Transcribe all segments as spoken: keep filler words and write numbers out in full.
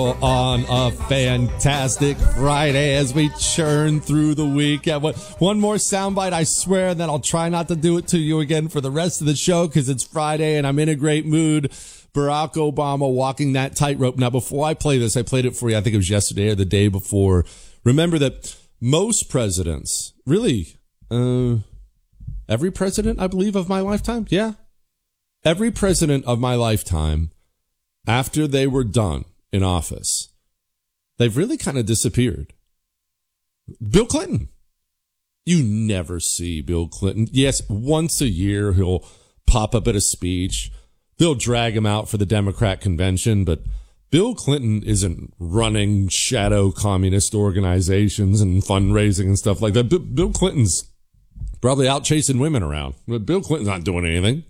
On a fantastic Friday as we churn through the week. Yeah, what, one more soundbite, I swear, and then I'll try not to do it to you again for the rest of the show because it's Friday and I'm in a great mood. Barack Obama walking that tightrope. Now, before I play this, I played it for you, I think it was yesterday or the day before. Remember that most presidents, really, uh, every president, I believe, of my lifetime, yeah, every president of my lifetime, after they were done in office, they've really kind of disappeared. Bill Clinton. You never see Bill Clinton. Yes, once a year he'll pop up at a speech. They'll drag him out for the Democrat convention, but Bill Clinton isn't running shadow communist organizations and fundraising and stuff like that. B- Bill Clinton's probably out chasing women around. But Bill Clinton's not doing anything.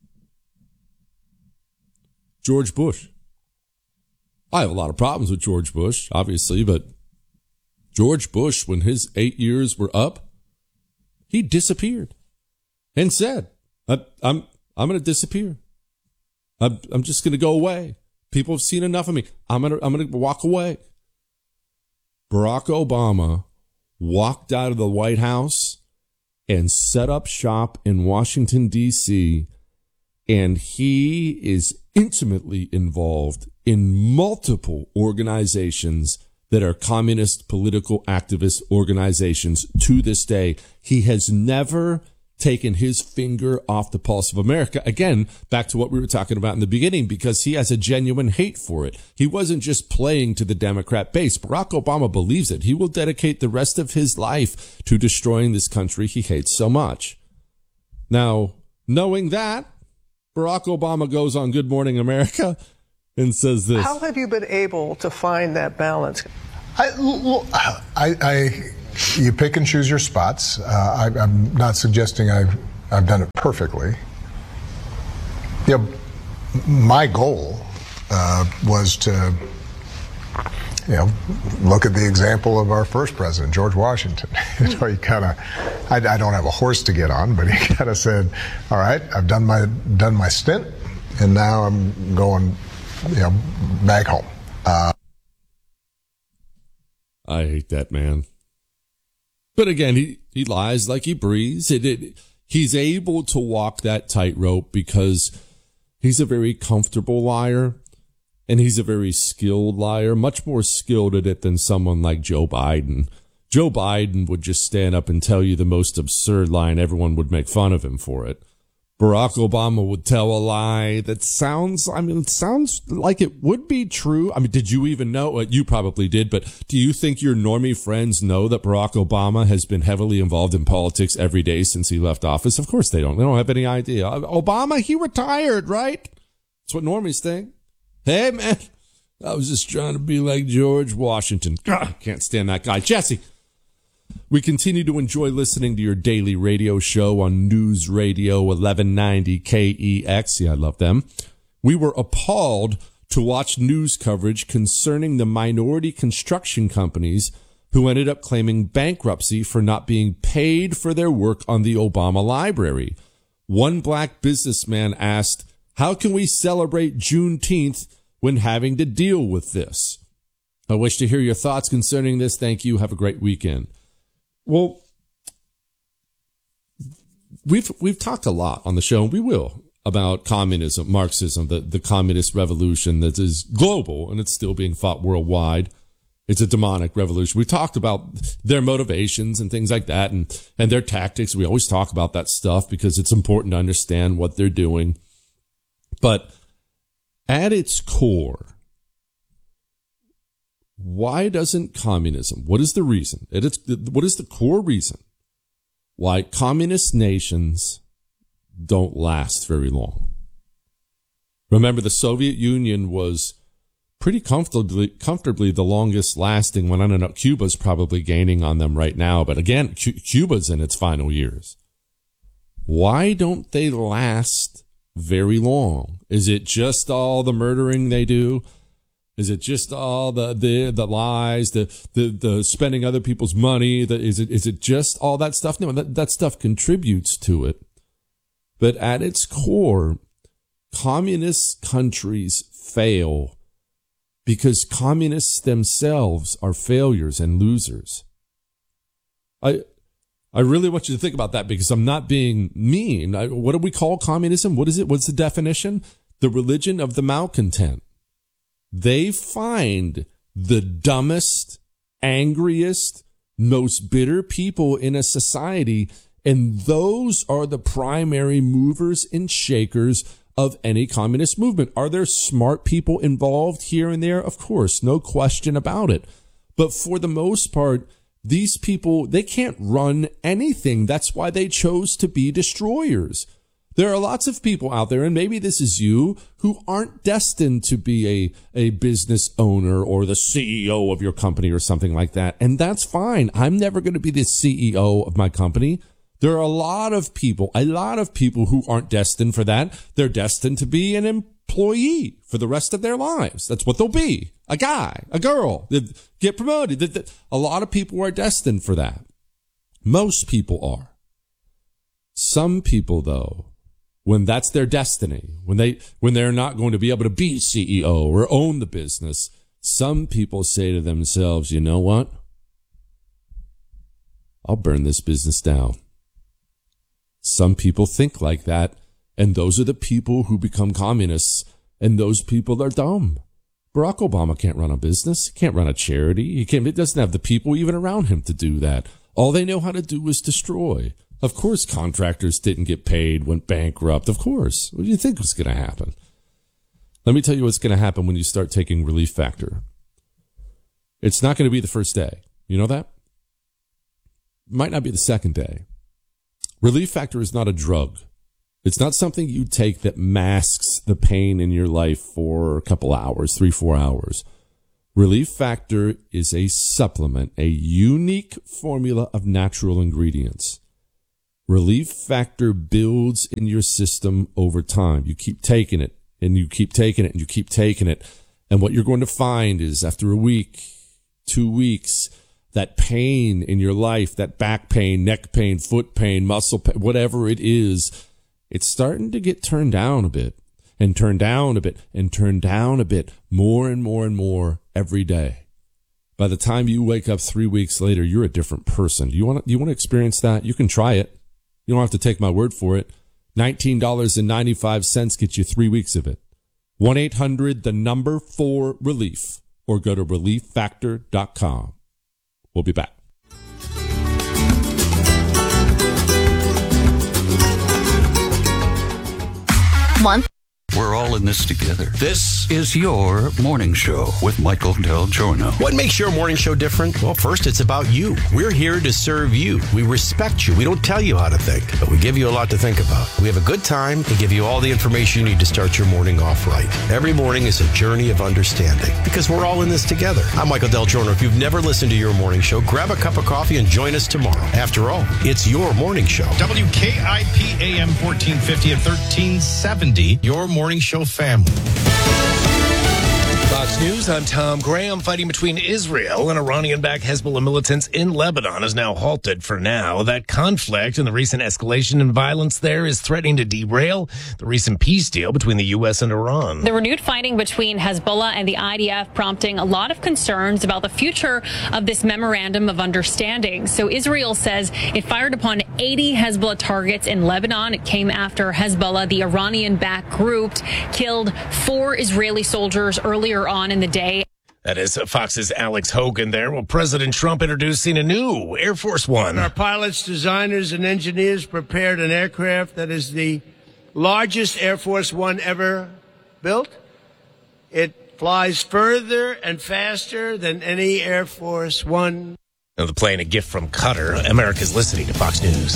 George Bush. I have a lot of problems with George Bush, obviously, but George Bush, when his eight years were up, he disappeared and said, I, I'm, I'm going to disappear. I'm, I'm just going to go away. People have seen enough of me. I'm going to, I'm going to walk away. Barack Obama walked out of the White House and set up shop in Washington, D C, and he is intimately involved in multiple organizations that are communist political activist organizations to this day. He has never taken his finger off the pulse of America. Again, back to what we were talking about in the beginning, because he has a genuine hate for it. He wasn't just playing to the Democrat base. Barack Obama believes it. He will dedicate the rest of his life to destroying this country he hates so much. Now, knowing that, Barack Obama goes on Good Morning America and says this. How have you been able to find that balance? I, I, I you pick and choose your spots. Uh, I, I'm not suggesting I've I've done it perfectly. You know, my goal uh, was to, you know, look at the example of our first president, George Washington. You know, he kind of, I, I don't have a horse to get on, but he kind of said, "All right, I've done my done my stint, and now I'm going, you know, back home." Uh, I hate that man. But again, he, he lies like he breathes. It, it, he's able to walk that tightrope because he's a very comfortable liar and he's a very skilled liar, much more skilled at it than someone like Joe Biden. Joe Biden would just stand up and tell you the most absurd lie and everyone would make fun of him for it. Barack Obama would tell a lie that sounds, I mean, it sounds like it would be true. I mean, did you even know? You probably did, but do you think your normie friends know that Barack Obama has been heavily involved in politics every day since he left office? Of course they don't. They don't have any idea. Obama, he retired, right? That's what normies think. Hey, man, I was just trying to be like George Washington. God, can't stand that guy. Jesse. We continue to enjoy listening to your daily radio show on News Radio eleven ninety K E X. Yeah, I love them. We were appalled to watch news coverage concerning the minority construction companies who ended up claiming bankruptcy for not being paid for their work on the Obama Library. One black businessman asked, "How can we celebrate Juneteenth when having to deal with this?" I wish to hear your thoughts concerning this. Thank you. Have a great weekend. Well, we've we've talked a lot on the show, and we will, about communism, Marxism, the, the communist revolution that is global, and it's still being fought worldwide. It's a demonic revolution. We talked about their motivations and things like that, and, and their tactics. We always talk about that stuff because it's important to understand what they're doing. But at its core, why doesn't communism, what is the reason? It's, what is the core reason why communist nations don't last very long? Remember, the Soviet Union was pretty comfortably comfortably the longest lasting one. I don't know, Cuba's probably gaining on them right now, but again, C- Cuba's in its final years. Why don't they last very long? Is it just all the murdering they do? Is it just all the, the, the lies, the, the, the spending other people's money? The, is it, is it just all that stuff? No, that, that stuff contributes to it. But at its core, communist countries fail because communists themselves are failures and losers. I I really want you to think about that because I'm not being mean. I, what do we call communism? What is it? What's the definition? The religion of the malcontent. They find the dumbest, angriest, most bitter people in a society, and those are the primary movers and shakers of any communist movement. Are there smart people involved here and there? Of course, no question about it. But for the most part, these people, they can't run anything. That's why they chose to be destroyers. There are lots of people out there, and maybe this is you, who aren't destined to be a, a business owner or the C E O of your company or something like that. And that's fine. I'm never going to be the C E O of my company. There are a lot of people, a lot of people who aren't destined for that. They're destined to be an employee for the rest of their lives. That's what they'll be. A guy, a girl, they get promoted. A lot of people are destined for that. Most people are. Some people, though, when that's their destiny, when they, when they're not going to be able to be C E O or own the business, some people say to themselves, you know what? I'll burn this business down. Some people think like that, and those are the people who become communists, and those people are dumb. Barack Obama can't run a business. He can't run a charity. He can't, he doesn't have the people even around him to do that. All they know how to do is destroy. Of course, contractors didn't get paid, went bankrupt. Of course. What do you think was going to happen? Let me tell you what's going to happen when you start taking Relief Factor. It's not going to be the first day. You know that? Might not be the second day. Relief Factor is not a drug. It's not something you take that masks the pain in your life for a couple hours, three, four hours. Relief Factor is a supplement, a unique formula of natural ingredients. Relief Factor builds in your system over time. You keep taking it, and you keep taking it, and you keep taking it. And what you're going to find is after a week, two weeks, that pain in your life, that back pain, neck pain, foot pain, muscle pain, whatever it is, it's starting to get turned down a bit and turned down a bit and turned down a bit more and more and more every day. By the time you wake up three weeks later, you're a different person. Do you want to, you want to experience that? You can try it. You don't have to take my word for it. nineteen dollars and ninety-five cents gets you three weeks of it. one eight hundred, the number four relief, or go to relief factor dot com. We'll be back. One. We're all in this together. This is your morning show with Michael Del Giorno. What makes your morning show different? Well, first, it's about you. We're here to serve you. We respect you. We don't tell you how to think, but we give you a lot to think about. We have a good time and give you all the information you need to start your morning off right. Every morning is a journey of understanding because we're all in this together. I'm Michael Del Giorno. If you've never listened to your morning show, grab a cup of coffee and join us tomorrow. After all, it's your morning show. W K I P A M fourteen fifty and thirteen seventy, your morning show family. Fox News, I'm Tom Graham. Fighting between Israel and Iranian-backed Hezbollah militants in Lebanon is now halted for now. That conflict and the recent escalation in violence there is threatening to derail the recent peace deal between the U S and Iran. The renewed fighting between Hezbollah and the I D F prompting a lot of concerns about the future of this memorandum of understanding. So Israel says it fired upon eighty Hezbollah targets in Lebanon. It came after Hezbollah, the Iranian-backed group, killed four Israeli soldiers earlier on in the day. That is Fox's Alex Hogan there. Well, President Trump introducing a new Air Force One. Our pilots, designers, and engineers prepared an aircraft that is the largest Air Force One ever built. It flies further and faster than any Air Force One. Now, the plane, a gift from Qatar. America's listening to Fox News.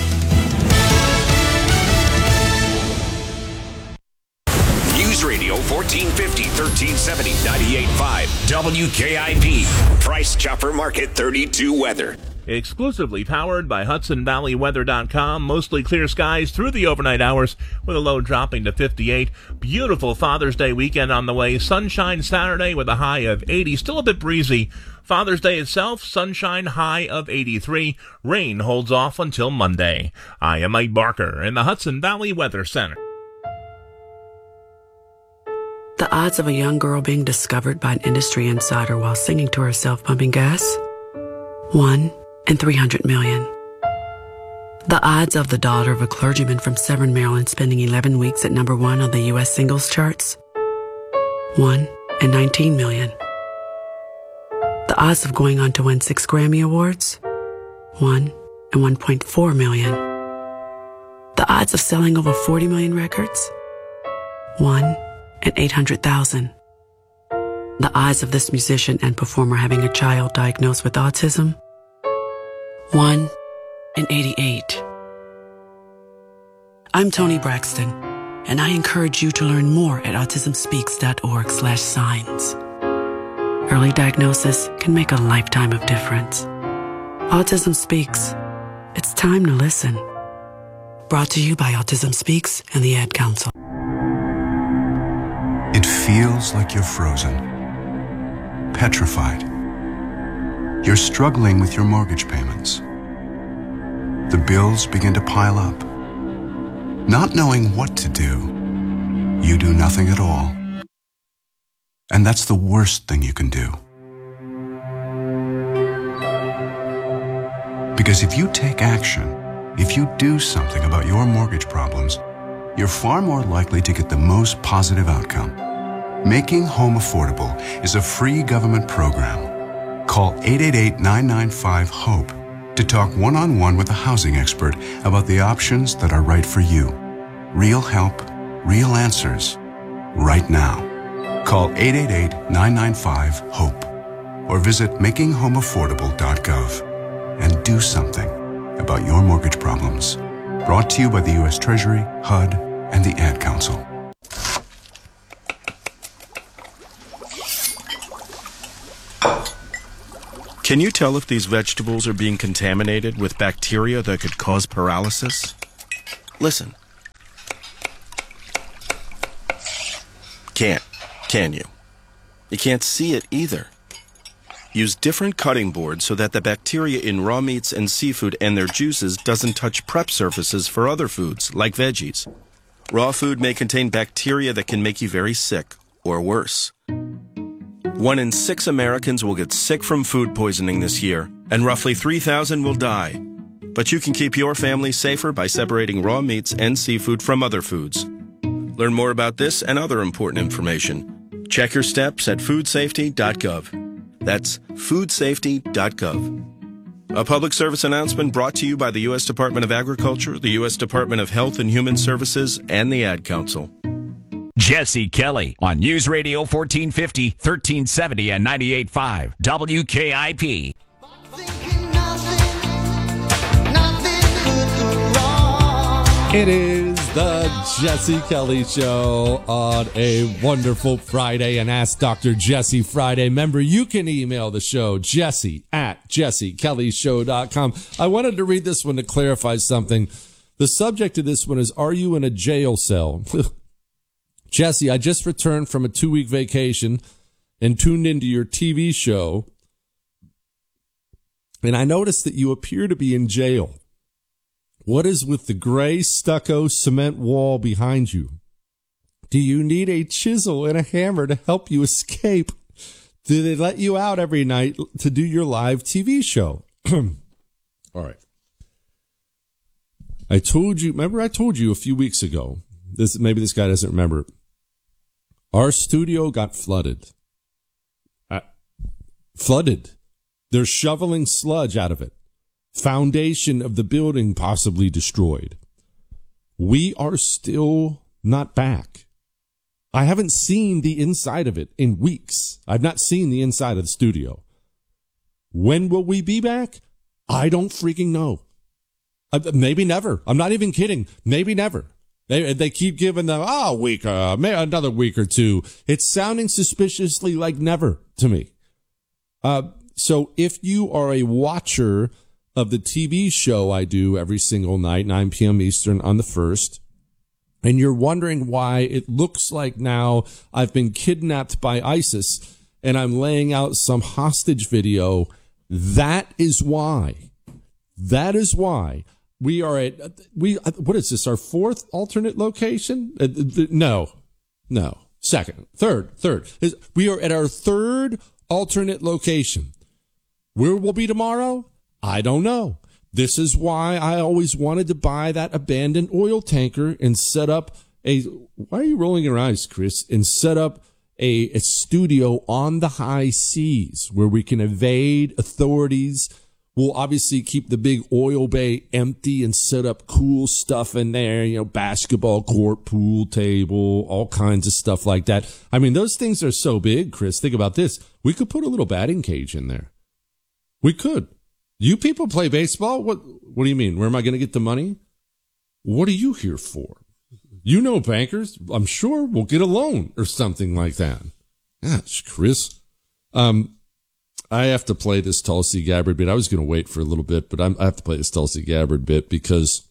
News Radio fourteen fifty, thirteen seventy, ninety-eight point five, W K I P. Price Chopper Market thirty-two weather. Exclusively powered by Hudson Valley Weather dot com. Mostly clear skies through the overnight hours with a low dropping to fifty-eight. Beautiful Father's Day weekend on the way. Sunshine Saturday with a high of eighty. Still a bit breezy. Father's Day itself, sunshine, high of eighty-three. Rain holds off until Monday. I am Mike Barker in the Hudson Valley Weather Center. The The odds of a young girl being discovered by an industry insider while singing to herself pumping gas? One in three hundred million. The odds of the daughter of a clergyman from Severn, Maryland spending eleven weeks at number one on the U S singles charts? One in nineteen million. The odds of going on to win six Grammy Awards? One in one point four million. The odds of selling over forty million records? One in eight hundred thousand. The odds of this musician and performer having a child diagnosed with autism? One in eighty-eight. I'm Toni Braxton, and I encourage you to learn more at autism speaks dot org slash signs. Early diagnosis can make a lifetime of difference. Autism Speaks. It's time to listen. Brought to you by Autism Speaks and the Ad Council. It feels like you're frozen, petrified. You're struggling with your mortgage payments. The bills begin to pile up. Not knowing what to do, you do nothing at all. And that's the worst thing you can do. Because if you take action, if you do something about your mortgage problems, you're far more likely to get the most positive outcome. Making Home Affordable is a free government program. Call eight eight eight, nine nine five, HOPE to talk one-on-one with a housing expert about the options that are right for you. Real help, real answers, right now. Call eight eight eight, nine nine five, HOPE or visit making home affordable dot gov and do something about your mortgage problems. Brought to you by the U S Treasury, H U D, and the Ad Council. Can you tell if these vegetables are being contaminated with bacteria that could cause paralysis? Listen. Can't, can you? You can't see it either. Use different cutting boards so that the bacteria in raw meats and seafood and their juices doesn't touch prep surfaces for other foods, like veggies. Raw food may contain bacteria that can make you very sick, or worse. One in six Americans will get sick from food poisoning this year, and roughly three thousand will die. But you can keep your family safer by separating raw meats and seafood from other foods. Learn more about this and other important information. Check your steps at food safety dot gov. That's food safety dot gov. A public service announcement brought to you by the U S Department of Agriculture, the U S Department of Health and Human Services, and the Ad Council. Jesse Kelly on News Radio fourteen fifty, thirteen seventy, and ninety-eight point five W K I P. It is the Jesse Kelly Show on a wonderful Friday, and Ask Doctor Jesse Friday. Remember, you can email the show, Jesse at jesse kelly show dot com. I wanted to read this one to clarify something. The subject of this one is, are you in a jail cell? Jesse, I just returned from a two-week vacation and tuned into your T V show, and I noticed that you appear to be in jail. What is with the gray stucco cement wall behind you? Do you need a chisel and a hammer to help you escape? Do they let you out every night to do your live T V show? All right. I told you, remember I told you a few weeks ago, this maybe this guy doesn't remember, our studio got flooded. Uh, flooded. They're shoveling sludge out of it. Foundation of the building possibly destroyed. We are still not back. I haven't seen the inside of it in weeks. I've not seen the inside of the studio. When will we be back? I don't freaking know. Uh, maybe never. I'm not even kidding. Maybe never. They they keep giving them, oh, a week, uh, another week or two. It's sounding suspiciously like never to me. Uh, so if you are a watcher of the T V show I do every single night, nine p.m. Eastern on the first, and you're wondering why it looks like now I've been kidnapped by ISIS and I'm laying out some hostage video, that is why. That is why. We are at, we, what is this, our fourth alternate location? Uh, th- no, no. second, third, third. We are at our third alternate location. Where we'll be tomorrow? I don't know. This is why I always wanted to buy that abandoned oil tanker and set up a, why are you rolling your eyes, Chris? And set up a, a studio on the high seas where we can evade authorities. We'll obviously keep the big oil bay empty and set up cool stuff in there, you know, basketball court, pool table, all kinds of stuff like that. I mean, those things are so big, Chris. Think about this. We could put a little batting cage in there. We could. You people play baseball? What What do you mean? Where am I going to get the money? What are you here for? You know bankers. I'm sure we'll get a loan or something like that. Gosh, Chris. Um, I have to play this Tulsi Gabbard bit. I was going to wait for a little bit, but I'm, I have to play this Tulsi Gabbard bit because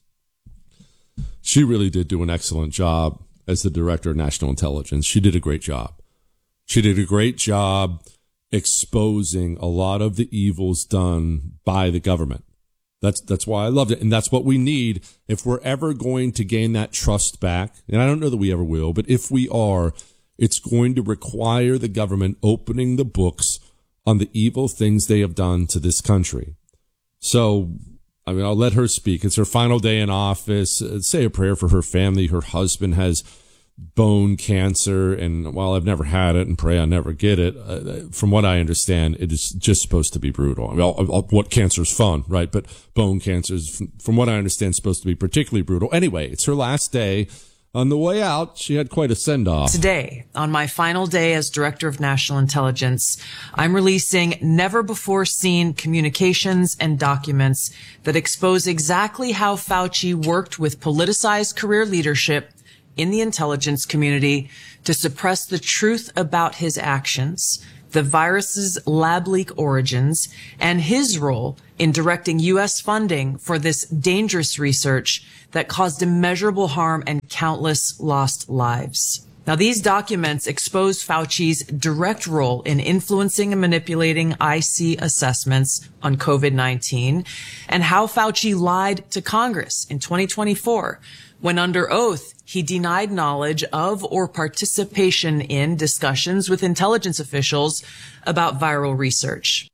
she really did do an excellent job as the director of national intelligence. She did a great job. She did a great job exposing a lot of the evils done by the government. That's that's why I loved it. And that's what we need if we're ever going to gain that trust back. And I don't know that we ever will, but if we are, it's going to require the government opening the books on the evil things they have done to this country. So, I mean, I'll let her speak. It's her final day in office. Say a prayer for her family. Her husband has bone cancer, and while I've never had it and pray I never get it, uh, from what I understand, it is just supposed to be brutal. I mean, all, all, what cancer is fun, right? But bone cancer is, from what I understand, supposed to be particularly brutal. Anyway, it's her last day. On the way out, she had quite a send-off. Today, on my final day as Director of National Intelligence, I'm releasing never-before-seen communications and documents that expose exactly how Fauci worked with politicized career leadership in the intelligence community to suppress the truth about his actions, the virus's lab leak origins, and his role in directing U S funding for this dangerous research that caused immeasurable harm and countless lost lives. Now, these documents expose Fauci's direct role in influencing and manipulating I C assessments on COVID nineteen and how Fauci lied to Congress in twenty twenty-four when under oath he denied knowledge of or participation in discussions with intelligence officials about viral research.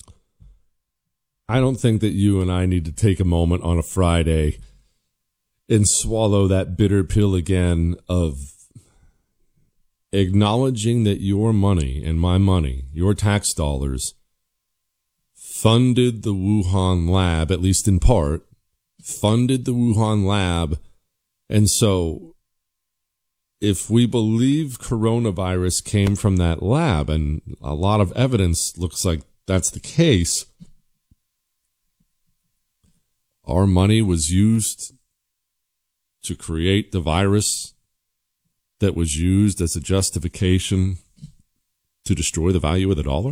I don't think that you and I need to take a moment on a Friday and swallow that bitter pill again of acknowledging that your money and my money, your tax dollars, funded the Wuhan lab, at least in part, funded the Wuhan lab. And so if we believe coronavirus came from that lab, and a lot of evidence looks like that's the case, our money was used to create the virus that was used as a justification to destroy the value of the dollar?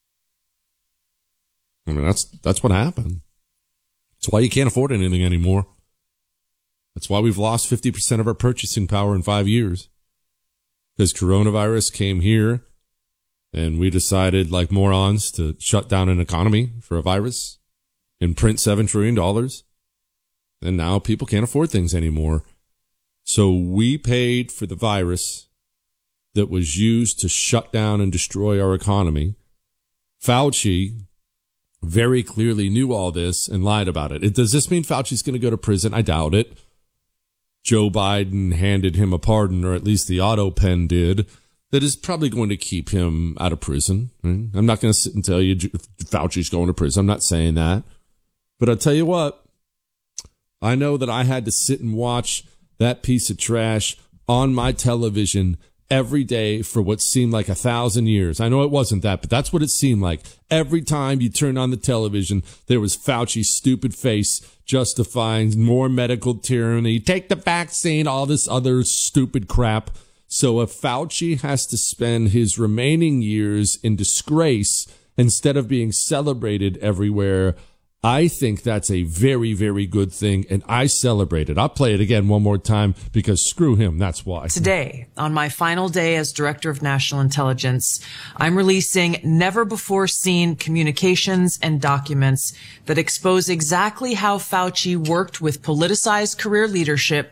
I mean, that's that's what happened. That's why you can't afford anything anymore. That's why we've lost fifty percent of our purchasing power in five years. Because coronavirus came here, and we decided, like morons, to shut down an economy for a virus and print seven trillion dollars. And now people can't afford things anymore. So we paid for the virus that was used to shut down and destroy our economy. Fauci very clearly knew all this and lied about it. Does this mean Fauci's going to go to prison? I doubt it. Joe Biden handed him a pardon, or at least the auto pen did, that is probably going to keep him out of prison. I'm not going to sit and tell you Fauci's going to prison. I'm not saying that. But I'll tell you what, I know that I had to sit and watch that piece of trash on my television every day for what seemed like a thousand years. I know it wasn't that, but that's what it seemed like. Every time you turned on the television, there was Fauci's stupid face justifying more medical tyranny, take the vaccine, all this other stupid crap. So if Fauci has to spend his remaining years in disgrace instead of being celebrated everywhere, I think that's a very, very good thing, and I celebrate it. I'll play it again one more time because screw him, that's why. Today, on my final day as Director of National Intelligence, I'm releasing never-before-seen communications and documents that expose exactly how Fauci worked with politicized career leadership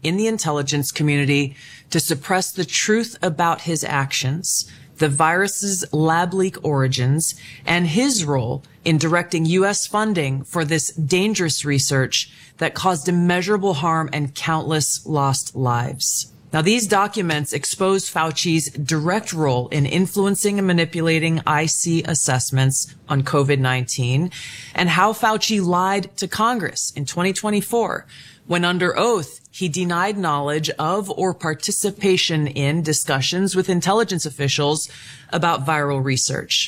in the intelligence community to suppress the truth about his actions, the virus's lab leak origins, and his role in directing U S funding for this dangerous research that caused immeasurable harm and countless lost lives. Now, these documents expose Fauci's direct role in influencing and manipulating I C assessments on COVID nineteen and how Fauci lied to Congress in twenty twenty-four when under oath he denied knowledge of or participation in discussions with intelligence officials about viral research.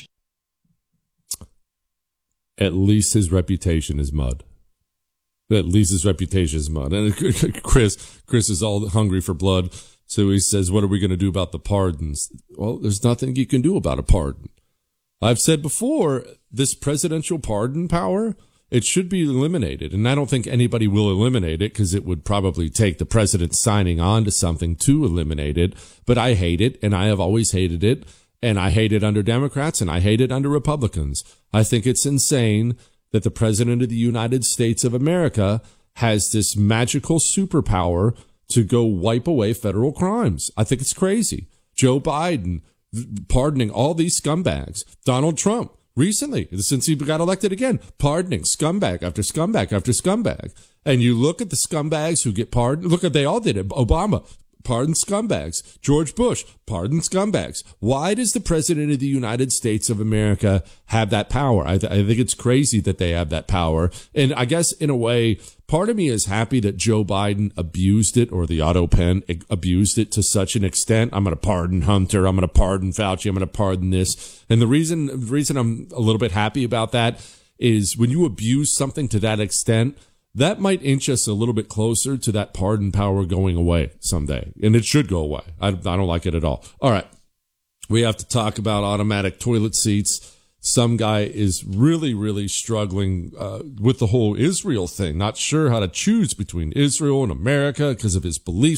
At least his reputation is mud. At least his reputation is mud. And Chris, Chris is all hungry for blood. So he says, what are we going to do about the pardons? Well, there's nothing you can do about a pardon. I've said before, this presidential pardon power, it should be eliminated. And I don't think anybody will eliminate it because it would probably take the president signing on to something to eliminate it. But I hate it, and I have always hated it. And I hate it under Democrats, and I hate it under Republicans. I think it's insane that the president of the United States of America has this magical superpower to go wipe away federal crimes. I think it's crazy. Joe Biden pardoning all these scumbags. Donald Trump recently, since he got elected again, pardoning scumbag after scumbag after scumbag. And you look at the scumbags who get pardoned. Look at, they all did it. Obama, pardon scumbags. George Bush, pardon scumbags. Why does the president of the United States of America have that power? I, th- I think it's crazy that they have that power. And I guess in a way, part of me is happy that Joe Biden abused it, or the auto pen abused it to such an extent. I'm going to pardon Hunter. I'm going to pardon Fauci. I'm going to pardon this. And the reason, the reason I'm a little bit happy about that is when you abuse something to that extent, that might inch us a little bit closer to that pardon power going away someday. And it should go away. I, I don't like it at all. All right. We have to talk about automatic toilet seats. Some guy is really, really struggling uh, with the whole Israel thing. Not sure how to choose between Israel and America because of his beliefs.